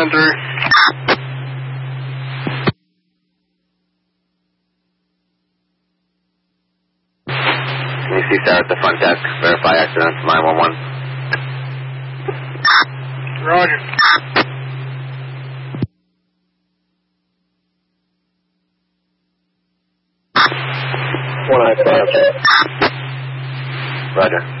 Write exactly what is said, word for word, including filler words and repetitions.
ten three. Can you see Sarah at the front desk? Verify accidents, nine one one. Roger. one nine five. Roger.